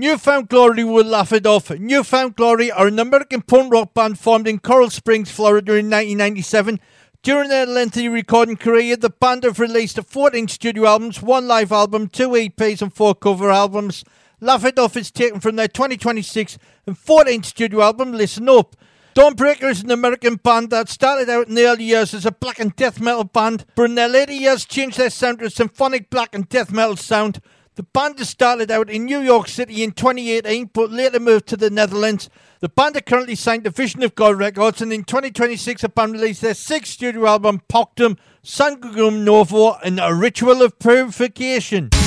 New Found Glory will laugh it off. New Found Glory are an American punk rock band formed in Coral Springs, Florida in 1997. During their lengthy recording career, the band have released 14 studio albums, 1 live album, 2 EPs and 4 cover albums. Laugh It Off is taken from their 2026 and 14th studio album, Listen Up. Dawnbreaker is an American band that started out in the early years as a black and death metal band, but in their later years changed their sound to a symphonic black and death metal sound. The band started out in New York City in 2018, but later moved to the Netherlands. The band are currently signed to Vision of God Records, and in 2026 the band released their 6th studio album, Poctum, Sangrum Novo, and A Ritual of Purification.